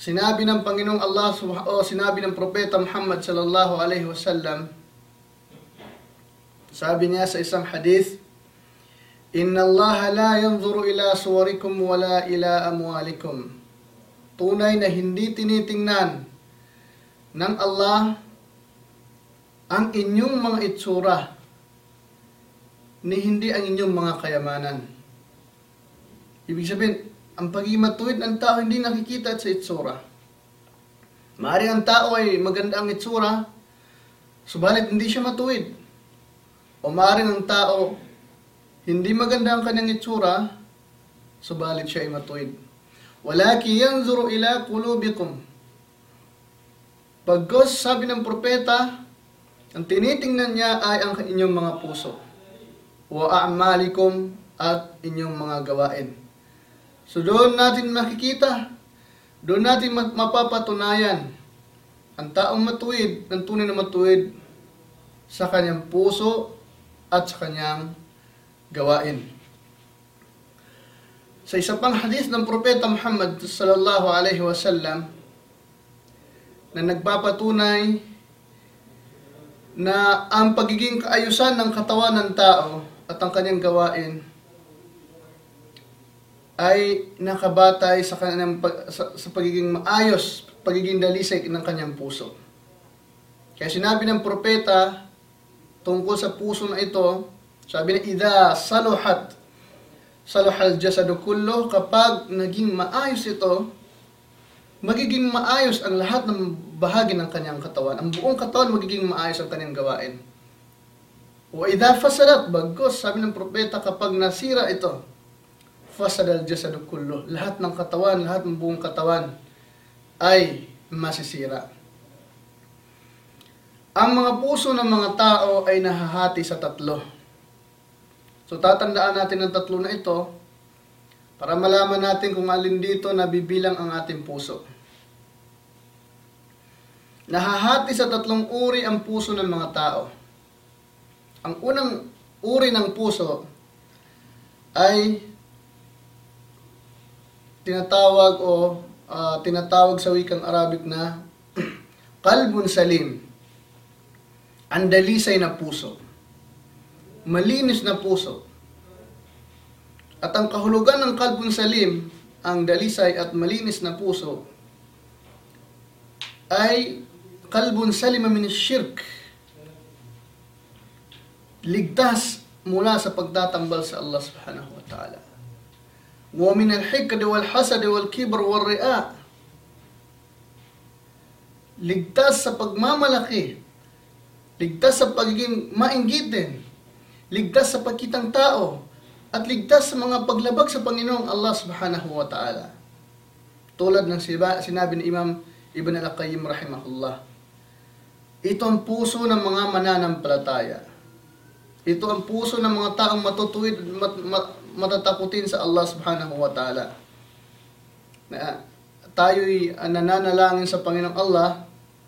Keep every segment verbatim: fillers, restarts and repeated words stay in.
Sinabi ng Panginoong Allah o sinabi ng Propeta Muhammad sallallahu alaihi wasallam, sabi niya sa isang hadith, Inna Allah la yanzuru ila suwarikum wala ila amwalikum. Tunay na hindi tinitingnan ng Allah ang inyong mga itsura, ni hindi ang inyong mga kayamanan. Ibig sabihin, ang pagiging matuwid ng tao hindi nakikita sa itsura. Maaaring ang tao ay maganda ang itsura, subalit hindi siya matuwid. O maaaring ang tao hindi maganda ang kanyang itsura, subalit siya ay matuwid. Walaki yanzuru ila qulubikum. Pagkos sabi ng propeta, ang tinitingnan niya ay ang inyong mga puso. Wa a'malikum, at inyong mga gawain. So doon natin makikita, doon natin mapapatunayan ang taong matuwid, ang tunay na matuwid sa kanyang puso at sa kanyang gawain. Sa isa pang hadith ng Propeta Muhammad sallallahu alaihi wasallam na nagpapatunay na ang pagiging kaayusan ng katawan ng tao at ang kanyang gawain ay nakabatay sa kanyang sa, sa pagiging maayos, pagiging dalisay ng kanyang puso. Kaya sinabi ng propeta tungkol sa puso na ito, sabi na idha saluhat saluhal jasadu kullu, kapag naging maayos ito, magiging maayos ang lahat ng bahagi ng kanyang katawan. Ang buong katawan magiging maayos ang kanyang gawain. Wa idha fasadat, bagkos sabi ng propeta, kapag nasira ito, fasadal jasadu kullu, lahat ng katawan, lahat ng buong katawan ay masisira. Ang mga puso ng mga tao ay nahahati sa tatlo. So tatandaan natin ang tatlo na ito para malaman natin kung alin dito nabibilang ang ating puso. Nahahati sa tatlong uri ang puso ng mga tao. Ang unang uri ng puso ay tinatawag o uh, tinatawag sa wikang Arabic na qalbun salim, ang dalisay na puso, malinis na puso. At ang kahulugan ng qalbun salim, ang dalisay at malinis na puso, ay qalbun salima min shirk, ligtas mula sa pagtatambal sa Allah subhanahu wa ta'ala. Wa min al-hikd wal hasad wal kibr wal ri'a, ligtas sa pagmamalaki, ligtas sa pagiging mainggitin, ligtas sa pagkitang tao, at ligtas sa mga paglabag sa Panginoong Allah subhanahu wa ta'ala. Tulad ng sinabi ni Imam Ibn al-Qayyim rahimahullah, ito ang puso ng mga mananampalataya. Ito ang puso ng mga taong matutuwid at mat, mat, matatakutin sa Allah subhanahu wa ta'ala. Na tayo'y nananalangin sa Panginoong Allah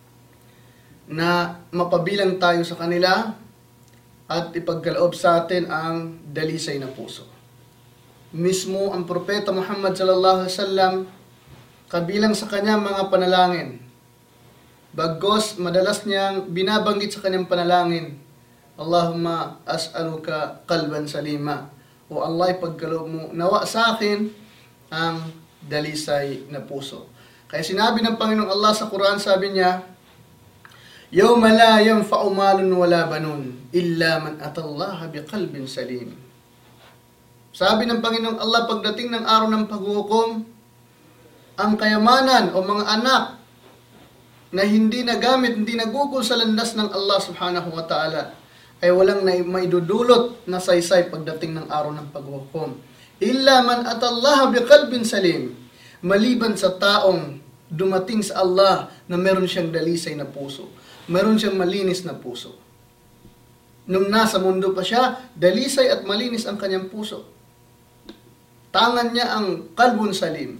na mapabilang tayo sa kanila at ipagkaloob sa atin ang dalisay na puso. Mismo ang Propeta Muhammad sallallahu alaihi wasallam, kabilang sa kanyang mga panalangin, bagos madalas niyang binabanggit sa kanyang panalangin, Allahumma as'aluka qalban salima, o Allah, ipagkaloob mo nawa sa akin ang dalisay na puso. Kaya sinabi ng Panginoong Allah sa Quran, sabi niya, Yawma la yanfa'u malun wala banun illa man atallaha biqalbin salim. Sabi ng Panginoong Allah, pagdating ng araw ng paghuhukom, ang kayamanan o mga anak na hindi nagamit, hindi nagugol sa landas ng Allah subhanahu wa ta'ala, ay walang maidudulot na saysay pagdating ng araw ng paghuhukom. Illa man atallaha biqalbin salim, maliban sa taong dumating sa Allah na meron siyang dalisay na puso, meron siyang malinis na puso. Nung nasa mundo pa siya, dalisay at malinis ang kanyang puso. Tangan niya ang qalbun salim.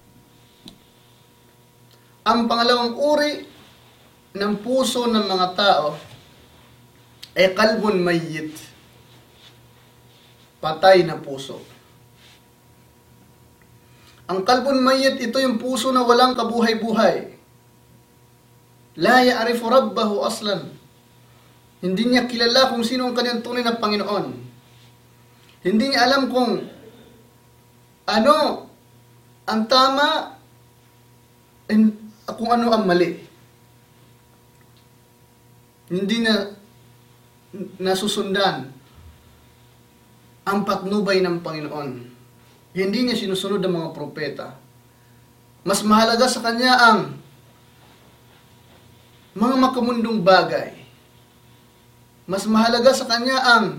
Ang pangalawang uri ng puso ng mga tao ay qalbun mayyit, patay na puso. Ang kalbun mayyit, ito yung puso na walang kabuhay-buhay. La ya'rifu rabbahu aslan. Hindi niya kilala kung sino ang kanyang tunay na Panginoon. Hindi niya alam kung ano ang tama and kung ano ang mali. Hindi na nasusundan ang patnubay ng Panginoon. Hindi niya sinusunod ang mga propeta. Mas mahalaga sa kanya ang mga makamundong bagay. Mas mahalaga sa kanya ang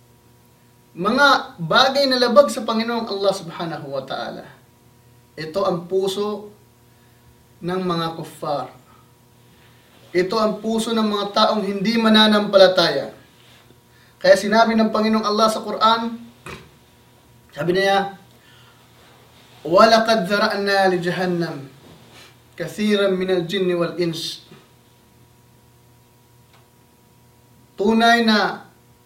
mga bagay na labag sa Panginoong Allah subhanahu wa ta'ala. Ito ang puso ng mga kuffar. Ito ang puso ng mga taong hindi mananampalataya. Kaya sinabi ng Panginoong Allah sa Quran, sabi niya, وَلَقَدْ ذَرَأْنَا لِجَهَنَّمْ كَثِيرًا مِنَ الْجِنِّ وَالْإِنسِ. Tunay na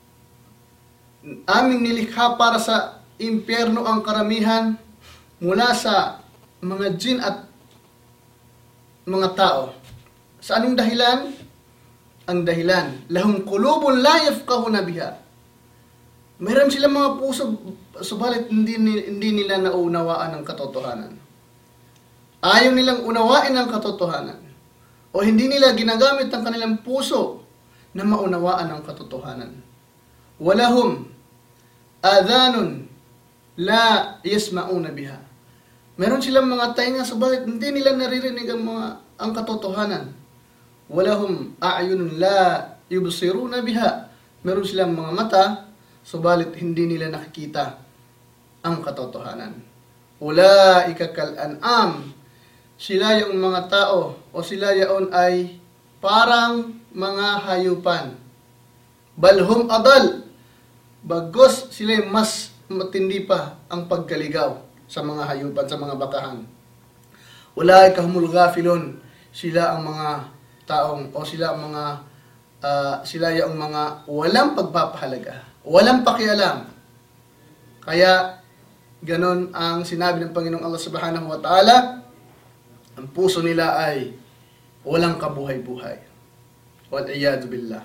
aming nilikha para sa impyerno ang karamihan mula sa mga jin at mga tao. Sa anong dahilan? Ang dahilan, lahum qulubun la yafqahuna biha. Meron silang mga puso, subalit hindi, hindi nila naunawaan ang katotohanan. Ayaw nilang unawain ang katotohanan. O hindi nila ginagamit ang kanilang puso na maunawaan ang katotohanan. Walahum adhanun la yasma'una biha. Meron silang mga tainga, subalit hindi nila naririnig ang mga ang katotohanan. Walahum a'yunun la yubsiruna biha. Meron silang mga mata, subalit hindi nila nakikita ang katotohanan. Ulaika kal an'am. Sila yung mga tao o sila yaon ay parang mga hayupan. Balhum adal. Bagos sila mas matindi pa ang pagkaligaw sa mga hayupan, sa mga bakahan. Ulaika humul ghafilun. Sila ang mga taong o sila ang mga uh, sila yung mga walang pagpapahalaga, walang pakialam. Kaya ganon ang sinabi ng Panginoong Allah subhanahu wa ta'ala, ang puso nila ay walang kabuhay-buhay. Wal-iyadu billah.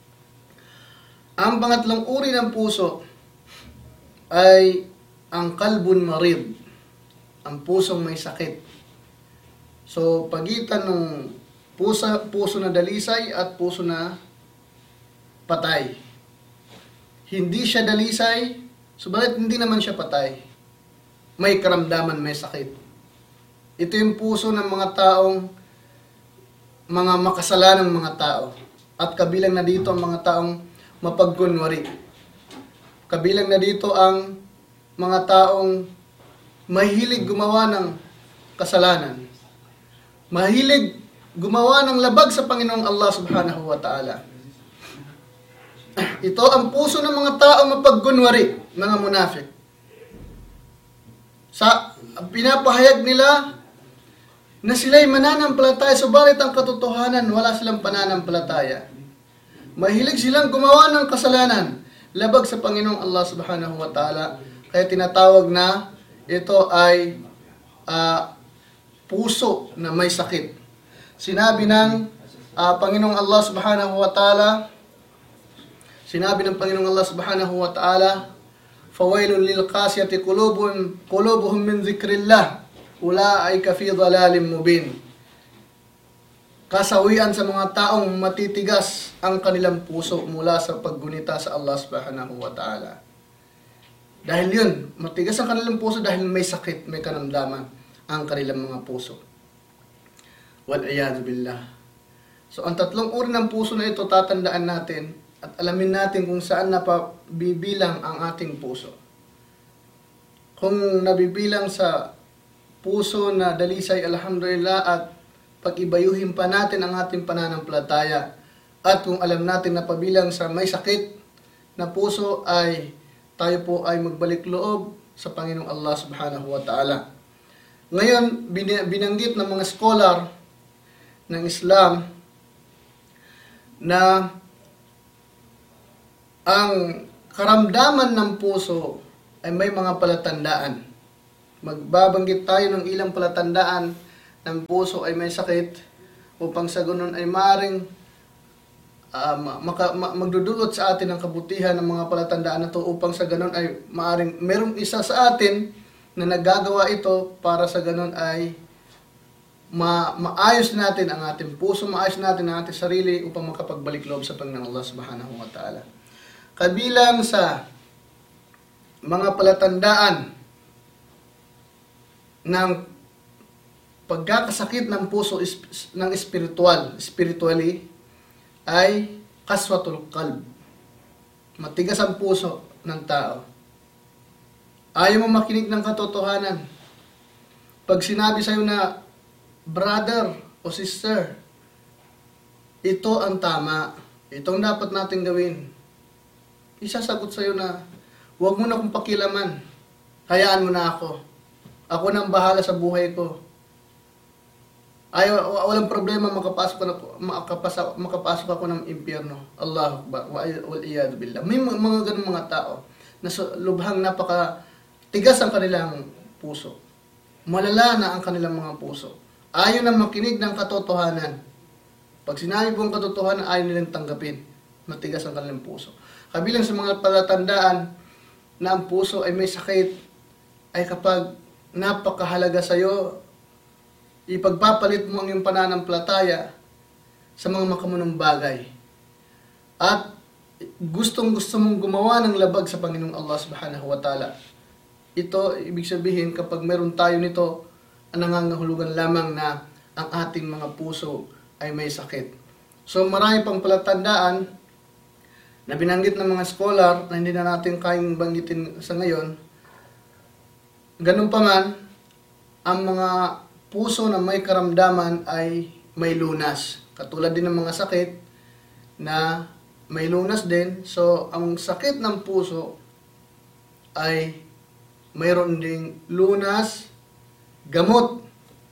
Ang pangatlong uri ng puso ay ang kalbun marid, ang pusong may sakit. So, pagitan ng puso, puso na dalisay at puso na patay. Hindi siya dalisay, subalit hindi naman siya patay. May karamdaman, may sakit. Ito yung puso ng mga taong mga makasalanang mga tao. At kabilang na dito ang mga taong mapagkunwari. Kabilang na dito ang mga taong mahilig gumawa ng kasalanan. Mahilig gumawa ng labag sa Panginoong Allah subhanahu wa ta'ala. Ito ang puso ng mga taong mapagkunwari, mga munafik. Sa pinapahayag nila na sila'y mananampalataya, subalit ang katotohanan, wala silang pananampalataya. Mahilig silang gumawa ng kasalanan, labag sa Panginoong Allah subhanahu wa ta'ala. Kaya tinatawag na ito ay uh, puso na may sakit. Sinabi ng uh, Panginoong Allah subhanahu wa ta'ala, sinabi ng Panginoong Allah subhanahu wa ta'ala, فَوَيْلٌ لِلْقَاسِيَةِ قُلُوبٌ قُلُوبُهُمْ مِنْ ذِكْرِ اللَّهِ أُولَٰئِكَ فِي ضَلَالٍ مُبِينٍ. Kasawian sa mga taong matitigas ang kanilang puso mula sa paggunita sa Allah subhanahu wa ta'ala. Dahil yun, matigas ang kanilang puso dahil may sakit, may kanamdaman ang kanilang mga puso. Wal-iyadu billah. So, ang tatlong uri ng puso na ito, tatandaan natin at alamin natin kung saan napabibilang ang ating puso. Kung nabibilang sa puso na dalisay, alhamdulillah, at pag-ibayuhin pa natin ang ating pananampalataya. At kung alam natin na pabilang sa may sakit na puso, ay tayo po ay magbalik loob sa Panginoong Allah subhanahu wa ta'ala. Ngayon, binanggit ng mga scholar ng Islam na ang karamdaman ng puso ay may mga palatandaan. Magbabanggit tayo ng ilang palatandaan ng puso ay may sakit upang sa ganun ay maaaring uh, maka, ma, magdudulot sa atin ng kabutihan ng mga palatandaan na to upang sa ganun ay maaaring merong isa sa atin na naggagawa ito para sa ganun ay ma maayos natin ang ating puso, maayos natin ang ating sarili upang makapagbalik loob sa Panginoon Allah Subhanahu wa Ta'ala. Kabilang sa mga palatandaan ng pagkakasakit ng puso ng espiritual, spiritually, ay kaswatul qalb. Matigas ang puso ng tao. Ayaw mo makinig ng katotohanan. Pag sinabi sa'yo na, brother o sister, ito ang tama, itong dapat natin gawin, isasagot sa'yo na, huwag mo na akong pakilaman, hayaan mo na ako. Ako nang bahala sa buhay ko. Ay, walang problema makapasok ako, makapasok, makapasok ako ng impyerno. Allahu Akbar, wal iyad billah. May mga, mga ganung mga tao na lubhang napaka tigas ang kanilang puso. Malala na ang kanilang mga puso. Ayaw na makinig ng katotohanan. Pag sinabi po ang katotohanan, ayaw nilang tanggapin. Matigas ang kanilang puso. Kabilang sa mga palatandaan na ang puso ay may sakit, ay kapag napakahalaga sa iyo, ipagpapalit mo ang iyong pananampalataya sa mga makamunong bagay. At gustong gusto mong gumawa ng labag sa Panginoong Allah Subhanahu wa Ta'ala. Ito, ibig sabihin, kapag meron tayo nito, ang nangangahulugan lamang na ang ating mga puso ay may sakit. So marami pang palatandaan na binanggit ng mga scholar na hindi na natin kayang banggitin sa ngayon. Ganun pa man, ang mga puso na may karamdaman ay may lunas. Katulad din ng mga sakit na may lunas din. So, ang sakit ng puso ay mayroon ding lunas, gamot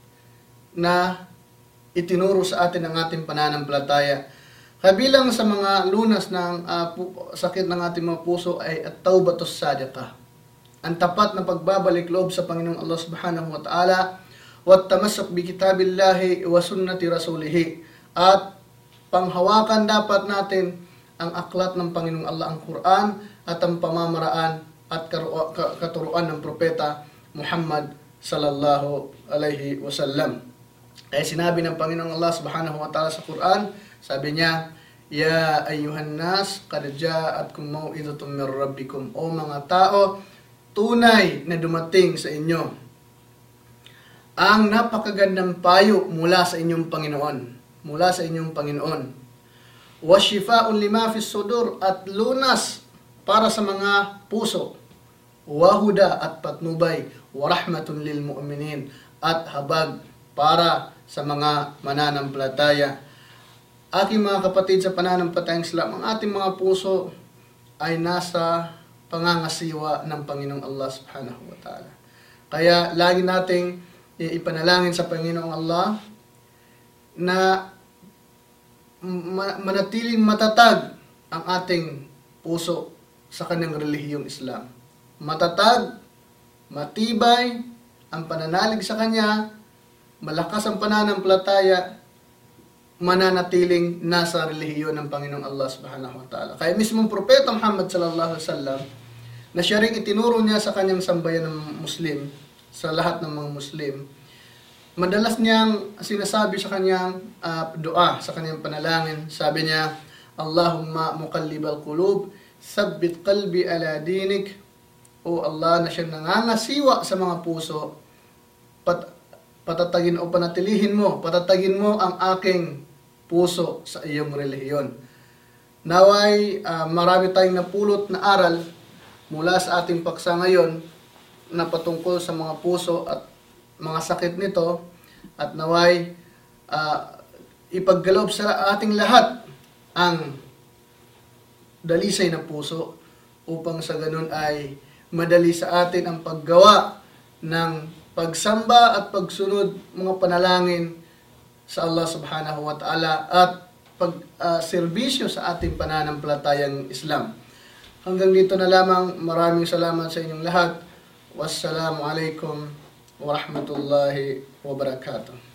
na itinuro sa atin ng ating pananampalataya. Kabilang sa mga lunas ng uh, sakit ng ating mga puso ay at-taubatus sadiqah. Ang tapat na pagbabalik loob sa Panginoong Allah Subhanahu wa Ta'ala, wat tamassak bi kitabillahi wa sunnati rasulih, at panghawakan dapat natin ang aklat ng Panginoong Allah, ang Quran, at ang pamamaraan at katuruan ng propeta Muhammad sallallahu alaihi wasallam. Kaya sinabi ng Panginoong Allah Subhanahu wa Ta'ala sa Quran, sabi niya, ya ayyuhan nas qad ja'atkum mau'izatun mir rabbikum, o mga tao, tunay na dumating sa inyo ang napakagandang payo mula sa inyong Panginoon. Mula sa inyong Panginoon. Wa shifa'un lima fis sudur, at lunas para sa mga puso. Wa huda, at patnubay. Wa rahmatun lil mu'minin, at habag para sa mga mananampalataya. Aking mga kapatid sa pananampalatayang Islam, ang ating mga puso ay nasa pangangasiwa ng Panginoong Allah Subhanahu wa Ta'ala. Kaya lagi nating ipanalangin sa Panginoong Allah na manatiling matatag ang ating puso sa kanyang relihiyong Islam. Matatag, matibay ang pananalig sa Kanya, malakas ang pananampalataya, mananatiling nasa relihiyon ng Panginoong Allah Subhanahu wa Ta'ala. Kaya mismong Propeta Muhammad sallallahu alaihi wasallam, na siya rin itinuro niya sa kanyang sambayan ng Muslim, sa lahat ng mga Muslim, madalas niyang sinasabi sa kanyang uh, dua, sa kanyang panalangin, sabi niya, Allahumma muqallibal qulub, sabbit qalbi ala dinik. O Allah, na siya nangangasiwa sa mga puso, pat, patatagin o panatilihin mo, patatagin mo ang aking puso sa iyong relihiyon. Naway, uh, marami tayong napulot na aral mula sa ating paksa ngayon na patungkol sa mga puso at mga sakit nito, at naway uh, ipaggalob sa ating lahat ang dalisay na puso upang sa ganun ay madali sa atin ang paggawa ng pagsamba at pagsunod mga panalangin sa Allah Subhanahu wa Ta'ala at pag-serbisyo uh, sa ating pananampalatayang Islam. Hanggang dito na lamang. Maraming salamat sa inyong lahat. Wassalamu alaikum warahmatullahi wabarakatuh.